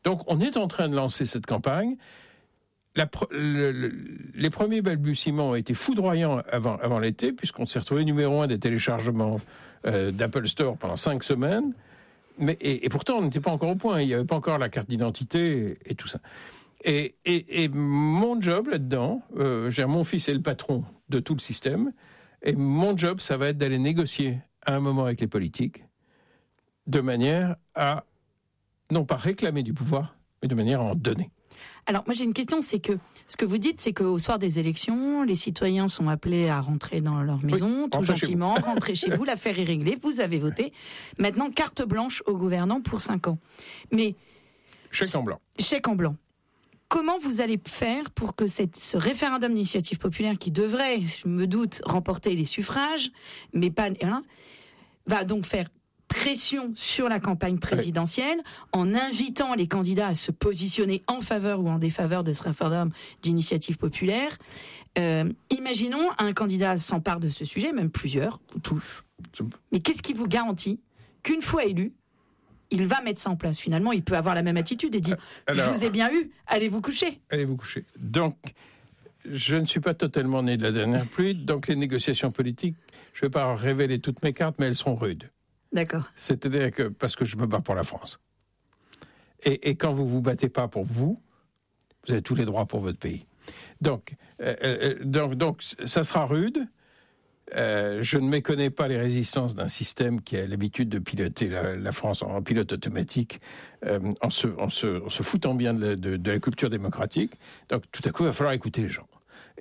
Donc, on est en train de lancer cette campagne. Les premiers balbutiements ont été foudroyants avant l'été, puisqu'on s'est retrouvé numéro 1 des téléchargements d'Apple Store pendant 5 semaines. Mais, et pourtant, on n'était pas encore au point. Il n'y avait pas encore la carte d'identité et tout ça. Et mon job là-dedans, mon fils est le patron de tout le système, et mon job, ça va être d'aller négocier à un moment avec les politiques, de manière à, non pas réclamer du pouvoir, mais de manière à en donner. Alors, moi, j'ai une question, c'est que ce que vous dites, c'est qu'au soir des élections, les citoyens sont appelés à rentrer dans leur maison, tout gentiment, rentrer chez vous, l'affaire est réglée, vous avez voté. Maintenant, carte blanche au gouvernant pour 5 ans. Mais... Chèque en blanc. Chèque en blanc. Comment vous allez faire pour que ce référendum d'initiative populaire qui devrait, je me doute, remporter les suffrages, mais pas... va donc faire pression sur la campagne présidentielle en invitant les candidats à se positionner en faveur ou en défaveur de ce référendum d'initiative populaire. Imaginons un candidat s'empare de ce sujet, même plusieurs, ou tous. Mais qu'est-ce qui vous garantit qu'une fois élu, il va mettre ça en place? Finalement, il peut avoir la même attitude et dire « Je vous ai bien eu, allez vous coucher ». Allez vous coucher. Donc, je ne suis pas totalement né de la dernière pluie, donc les négociations politiques, je ne vais pas révéler toutes mes cartes, mais elles seront rudes. D'accord. C'est-à-dire que, parce que je me bats pour la France. Et quand vous vous battez pas pour vous avez tous les droits pour votre pays. Donc ça sera rude. Je ne méconnais pas les résistances d'un système qui a l'habitude de piloter la France en pilote automatique, en se foutant bien de la culture démocratique. Donc tout à coup, il va falloir écouter les gens.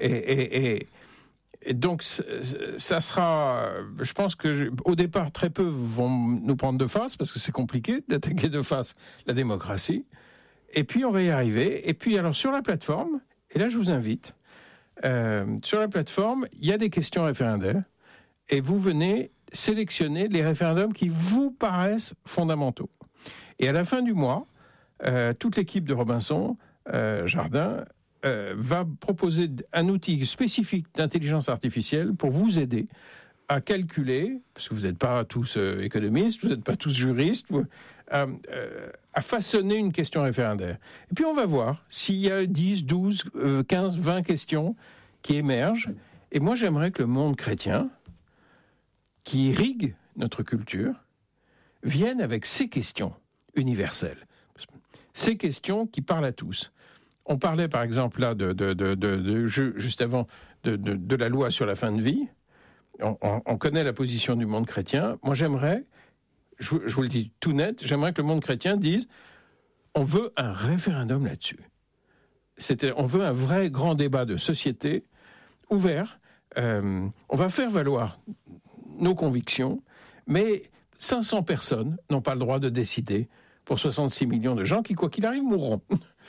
Et donc, ça sera... Je pense que, au départ, très peu vont nous prendre de face, parce que c'est compliqué d'attaquer de face la démocratie. Et puis, on va y arriver. Et puis, alors, sur la plateforme, et là, je vous invite, sur la plateforme, il y a des questions référendaires, et vous venez sélectionner les référendums qui vous paraissent fondamentaux. Et à la fin du mois, toute l'équipe de Robinson Jardin va proposer un outil spécifique d'intelligence artificielle pour vous aider à calculer, parce que vous n'êtes pas tous économistes, vous n'êtes pas tous juristes, à façonner une question référendaire. Et puis on va voir s'il y a 10, 12, 15, 20 questions qui émergent. Et moi j'aimerais que le monde chrétien, qui irrigue notre culture, vienne avec ces questions universelles. Ces questions qui parlent à tous. On parlait par exemple là juste avant de la loi sur la fin de vie. On connaît la position du monde chrétien. Moi j'aimerais, je vous le dis tout net, j'aimerais que le monde chrétien dise on veut un référendum là-dessus. On veut un vrai grand débat de société ouvert. On va faire valoir nos convictions, mais 500 personnes n'ont pas le droit de décider pour 66 millions de gens qui, quoi qu'il arrive, mourront.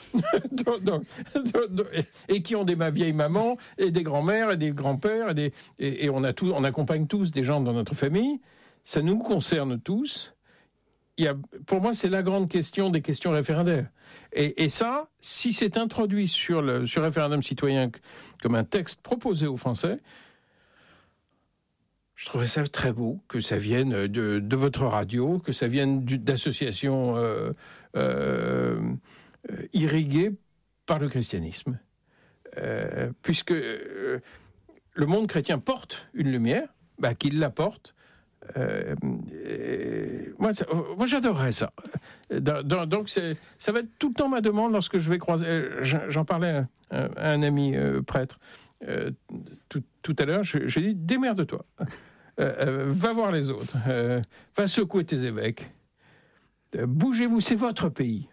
Et qui ont des vieilles mamans, et des grands-mères, et des grands-pères, et on accompagne tous des gens dans notre famille. Ça nous concerne tous. Pour moi, c'est la grande question des questions référendaires. Et ça, si c'est introduit sur référendum citoyen comme un texte proposé aux Français, je trouverais ça très beau que ça vienne de votre radio, que ça vienne d'associations irriguées par le christianisme. Puisque le monde chrétien porte une lumière, qu'il la porte. Moi, j'adorerais ça. Donc, ça va être tout le temps ma demande lorsque je vais croiser... J'en parlais à un ami prêtre tout à l'heure. Je lui ai dit, démerde-toi. Va voir les autres. Va secouer tes évêques. Bougez-vous, c'est votre pays.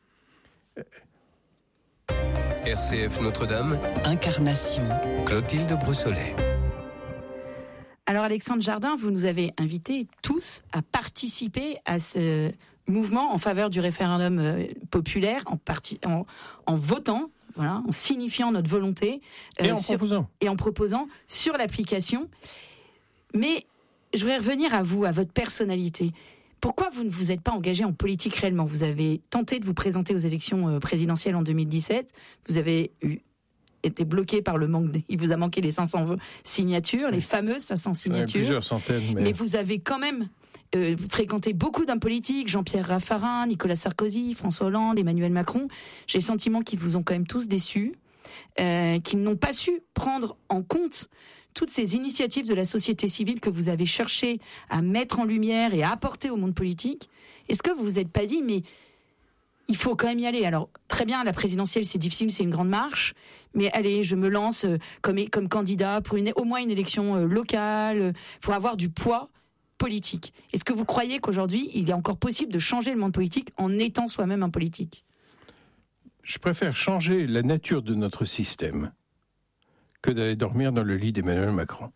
RCF Notre-Dame. Incarnation. Clotilde Brossolet. Alors Alexandre Jardin, vous nous avez invités tous à participer à ce mouvement en faveur du référendum populaire, en votant, voilà, en signifiant notre volonté et en proposant sur l'application. Mais je voudrais revenir à vous, à votre personnalité. Pourquoi vous ne vous êtes pas engagé en politique réellement ? Vous avez tenté de vous présenter aux élections présidentielles en 2017. Vous avez été bloqué par le manque. Il vous a manqué les 500 signatures, les fameuses 500 signatures. Plusieurs centaines. Mais vous avez quand même fréquenté beaucoup d'hommes politiques, Jean-Pierre Raffarin, Nicolas Sarkozy, François Hollande, Emmanuel Macron. J'ai le sentiment qu'ils vous ont quand même tous déçus, qu'ils n'ont pas su prendre en compte toutes ces initiatives de la société civile que vous avez cherché à mettre en lumière et à apporter au monde politique. Est-ce que vous vous êtes pas dit, mais il faut quand même y aller? Alors, très bien, la présidentielle, c'est difficile, c'est une grande marche, mais allez, je me lance comme candidat pour au moins une élection locale, pour avoir du poids politique. Est-ce que vous croyez qu'aujourd'hui, il est encore possible de changer le monde politique en étant soi-même un politique? Je préfère changer la nature de notre système que d'aller dormir dans le lit d'Emmanuel Macron.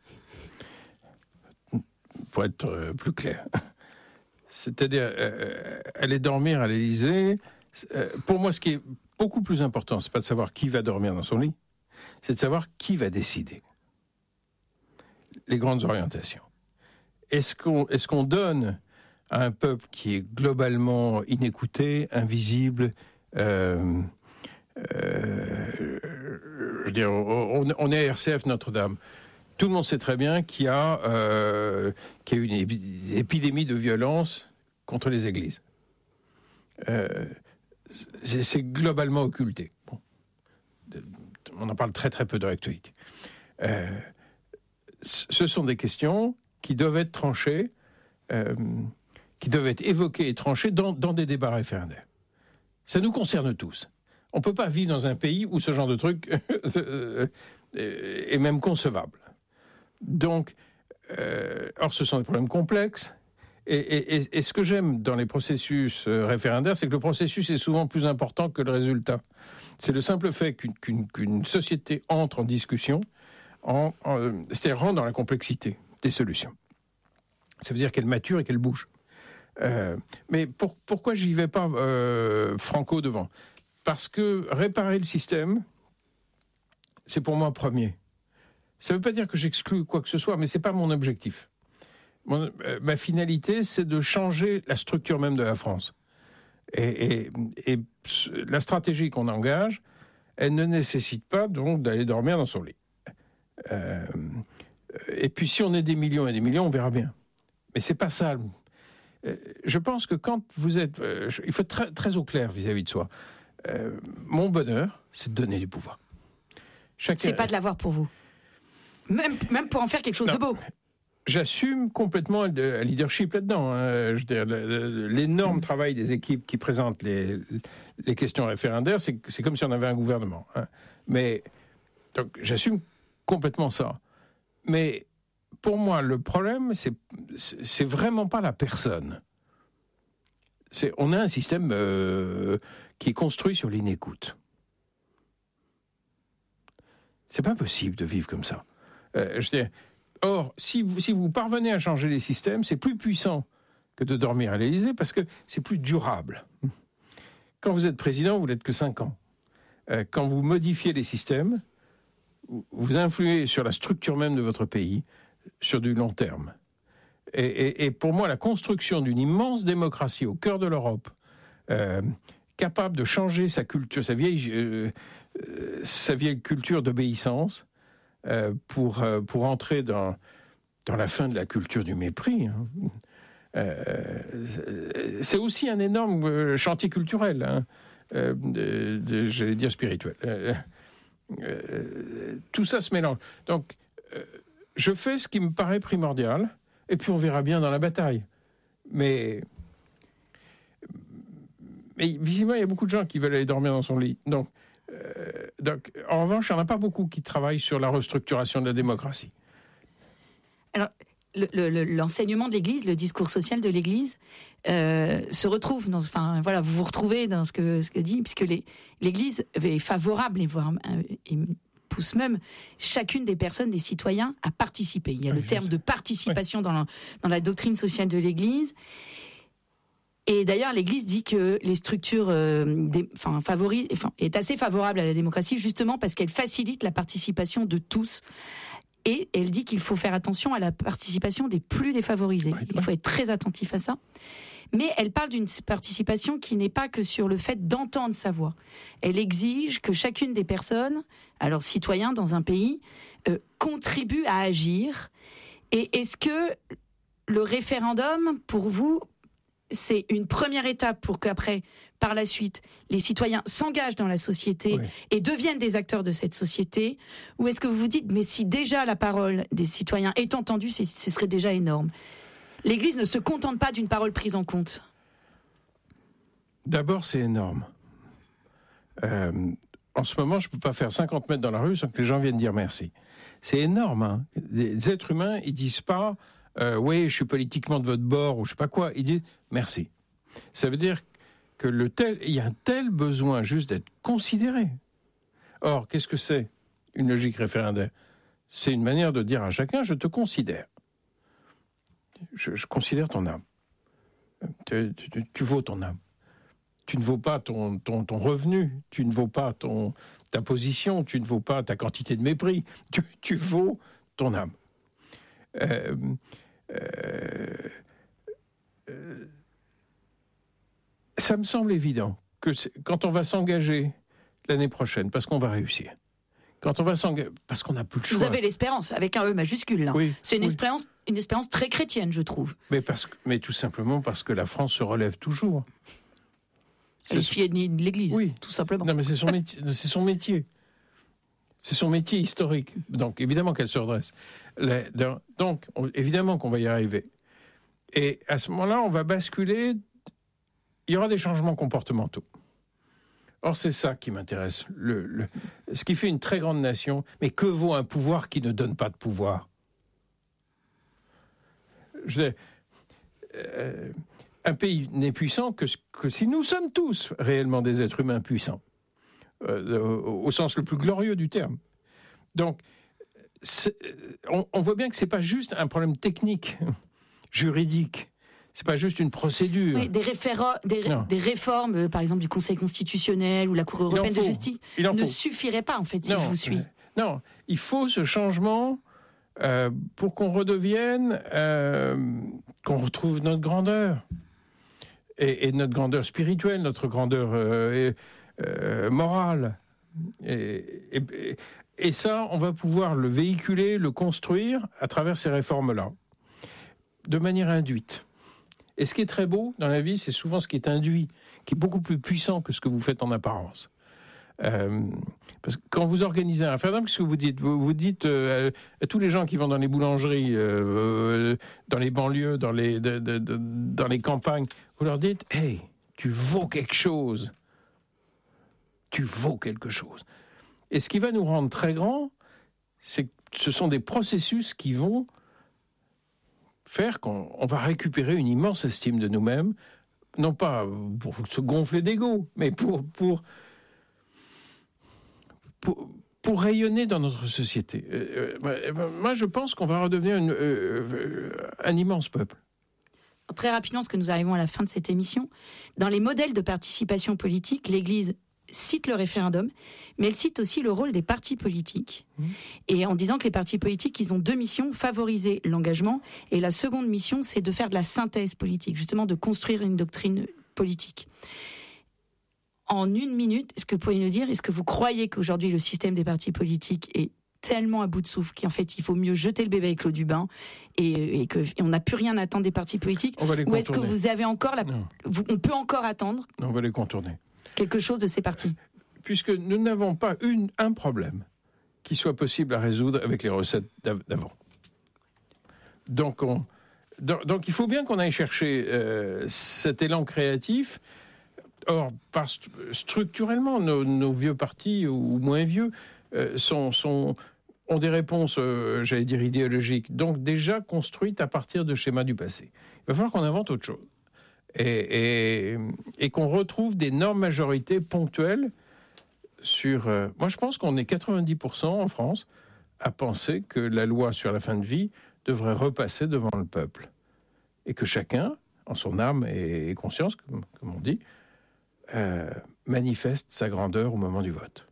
Pour être plus clair. C'est-à-dire, aller dormir à l'Élysée, pour moi, ce qui est beaucoup plus important, c'est pas de savoir qui va dormir dans son lit, c'est de savoir qui va décider. Les grandes orientations. Est-ce qu'on donne à un peuple qui est globalement inécouté, invisible, je veux dire, on est à RCF Notre-Dame. Tout le monde sait très bien qu'il y a une épidémie de violence contre les églises. C'est globalement occulté. Bon. On en parle très très peu dans l'actualité. Ce sont des questions qui doivent être tranchées, qui doivent être évoquées et tranchées dans des débats référendaires. Ça nous concerne tous. On ne peut pas vivre dans un pays où ce genre de truc est même concevable. Donc, or, ce sont des problèmes complexes. Et ce que j'aime dans les processus référendaires, c'est que le processus est souvent plus important que le résultat. C'est le simple fait qu'une société entre en discussion, c'est-à-dire rentre dans la complexité des solutions. Ça veut dire qu'elle mature et qu'elle bouge. Mais pourquoi j'y vais pas franco devant? Parce que réparer le système, c'est pour moi premier. Ça ne veut pas dire que j'exclus quoi que ce soit, mais ce n'est pas mon objectif. Ma finalité, c'est de changer la structure même de la France. Et la stratégie qu'on engage, elle ne nécessite pas donc d'aller dormir dans son lit. Et puis si on est des millions et des millions, on verra bien. Mais c'est pas ça. Je pense que quand vous êtes... il faut être très, très au clair vis-à-vis de soi. Mon bonheur, c'est de donner du pouvoir. C'est pas de l'avoir pour vous. Même pour en faire quelque chose de beau. J'assume complètement un leadership là-dedans. Je veux dire, l'énorme travail des équipes qui présentent les questions référendaires, c'est comme si on avait un gouvernement. Mais donc, j'assume complètement ça. Mais pour moi, le problème, c'est vraiment pas la personne. On a un système qui est construit sur l'inécoute. C'est pas possible de vivre comme ça. Je veux dire, or, si vous parvenez à changer les systèmes, c'est plus puissant que de dormir à l'Élysée parce que c'est plus durable. Quand vous êtes président, vous n'êtes que 5 ans. Quand vous modifiez les systèmes, vous influez sur la structure même de votre pays sur du long terme. Et pour moi, la construction d'une immense démocratie au cœur de l'Europe, capable de changer sa culture, sa vieille culture d'obéissance, pour entrer dans la fin de la culture du mépris. C'est aussi un énorme chantier culturel, j'allais dire spirituel. Tout ça se mélange. Donc, je fais ce qui me paraît primordial, et puis on verra bien dans la bataille. Mais visiblement, il y a beaucoup de gens qui veulent aller dormir dans son lit. Donc, en revanche, il n'y en a pas beaucoup qui travaillent sur la restructuration de la démocratie. Alors, l'enseignement de l'Église, le discours social de l'Église, se retrouve vous vous retrouvez dans ce que dit, puisque l'Église est favorable et pousse même chacune des personnes, des citoyens, à participer. Il y a le terme de participation dans la doctrine sociale de l'Église. Et d'ailleurs, l'Église dit que les structures est assez favorable à la démocratie, justement parce qu'elle facilite la participation de tous. Et elle dit qu'il faut faire attention à la participation des plus défavorisés. Il faut être très attentif à ça. Mais elle parle d'une participation qui n'est pas que sur le fait d'entendre sa voix. Elle exige que chacune des personnes, alors citoyens dans un pays, contribue à agir. Et est-ce que le référendum, pour vous, c'est une première étape pour qu'après, par la suite, les citoyens s'engagent dans la société et deviennent des acteurs de cette société? Ou est-ce que vous vous dites, mais si déjà la parole des citoyens est entendue, ce serait déjà énorme? L'Église ne se contente pas d'une parole prise en compte. D'abord, c'est énorme. En ce moment, je ne peux pas faire 50 mètres dans la rue sans que les gens viennent dire merci. C'est énorme. Hein. Les êtres humains, ils ne disent pas « oui, je suis politiquement de votre bord » ou je ne sais pas quoi. Ils disent « merci ». Ça veut dire que il y a un tel besoin juste d'être considéré. Or, qu'est-ce que c'est une logique référendaire? C'est une manière de dire à chacun « je te considère ». Je considère ton âme. Tu vaux ton âme. Tu ne vaux pas ton revenu, tu ne vaux pas ta position, tu ne vaux pas ta quantité de mépris, tu vaux ton âme. Ça me semble évident que quand on va s'engager l'année prochaine, parce qu'on va réussir, quand on va s'engager, parce qu'on n'a plus le choix. Vous avez l'espérance, avec un E majuscule, là. Oui, c'est une espérance très chrétienne, je trouve. Mais tout simplement parce que la France se relève toujours. Elle est fille de l'Église, tout simplement. Non, mais c'est son métier. C'est son métier. C'est son métier historique. Donc, évidemment qu'elle se redresse. Donc, évidemment qu'on va y arriver. Et à ce moment-là, on va basculer. Il y aura des changements comportementaux. Or, c'est ça qui m'intéresse. Ce qui fait une très grande nation. Mais que vaut un pouvoir qui ne donne pas de pouvoir? Un pays n'est puissant que si nous sommes tous réellement des êtres humains puissants, au sens le plus glorieux du terme. Donc, on voit bien que c'est pas juste un problème technique, juridique. C'est pas juste une procédure. Oui, des réformes, par exemple du Conseil constitutionnel ou la Cour européenne de justice, ne suffiraient pas, en fait, si je vous suis. Non, il faut ce changement pour qu'on redevienne, qu'on retrouve notre grandeur. Et notre grandeur spirituelle, notre grandeur morale. Et ça, on va pouvoir le véhiculer, le construire à travers ces réformes-là, de manière induite. Et ce qui est très beau dans la vie, c'est souvent ce qui est induit, qui est beaucoup plus puissant que ce que vous faites en apparence. Parce que quand vous organisez un référendum, qu'est-ce que vous dites? Vous dites à tous les gens qui vont dans les boulangeries, dans les banlieues, dans les campagnes, vous leur dites « Hey, tu vaux quelque chose. Tu vaux quelque chose. » Et ce qui va nous rendre très grands, c'est que ce sont des processus qui vont faire qu'on va récupérer une immense estime de nous-mêmes, non pas pour se gonfler d'ego, mais pour rayonner dans notre société. Moi, je pense qu'on va redevenir un immense peuple. Très rapidement, parce que nous arrivons à la fin de cette émission, dans les modèles de participation politique, l'Église cite le référendum, mais elle cite aussi le rôle des partis politiques. Et en disant que les partis politiques, ils ont deux missions, favoriser l'engagement, et la seconde mission, c'est de faire de la synthèse politique, justement de construire une doctrine politique. En une minute, est-ce que vous pouvez nous dire, est-ce que vous croyez qu'aujourd'hui le système des partis politiques est tellement à bout de souffle qu'en fait il faut mieux jeter le bébé avec l'eau du bain et qu'on n'a plus rien à attendre des partis politiques? Ou est-ce que vous avez encore on peut encore attendre? On va les contourner. Quelque chose de ces partis? Puisque nous n'avons pas un problème qui soit possible à résoudre avec les recettes d'avant. Donc il faut bien qu'on aille chercher cet élan créatif. Or, structurellement, nos vieux partis, ou moins vieux, ont des réponses, j'allais dire, idéologiques, donc déjà construites à partir de schémas du passé. Il va falloir qu'on invente autre chose. Et qu'on retrouve des normes majorités ponctuelles sur... moi, je pense qu'on est 90% en France à penser que la loi sur la fin de vie devrait repasser devant le peuple. Et que chacun, en son âme et conscience, comme on dit, manifeste sa grandeur au moment du vote.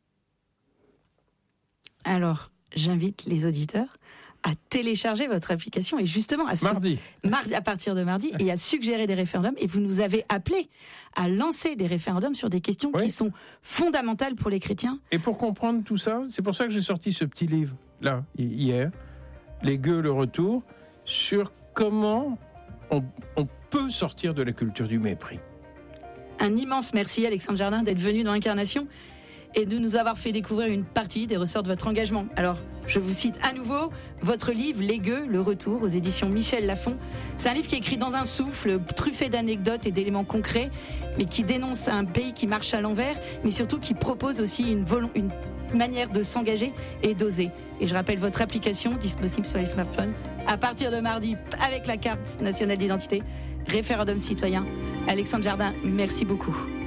Alors, j'invite les auditeurs à télécharger votre application et justement à partir de mardi et à suggérer des référendums. Et vous nous avez appelés à lancer des référendums sur des questions qui sont fondamentales pour les chrétiens. Et pour comprendre tout ça, c'est pour ça que j'ai sorti ce petit livre, là, hier, Les gueux, le retour, sur comment on peut sortir de la culture du mépris. Un immense merci, Alexandre Jardin, d'être venu dans Incarnation et de nous avoir fait découvrir une partie des ressorts de votre engagement. Alors, je vous cite à nouveau votre livre « Les Gueux, le retour » aux éditions Michel Lafon. C'est un livre qui est écrit dans un souffle, truffé d'anecdotes et d'éléments concrets, mais qui dénonce un pays qui marche à l'envers, mais surtout qui propose aussi une manière de s'engager et d'oser. Et je rappelle votre application disponible sur les smartphones à partir de mardi avec la carte nationale d'identité, référendum citoyen. Alexandre Jardin, merci beaucoup.